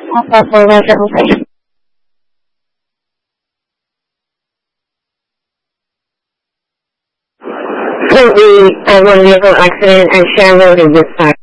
Alpha for Roger, okay. Currently, one vehicle accident at Sharon Road in Woodstock.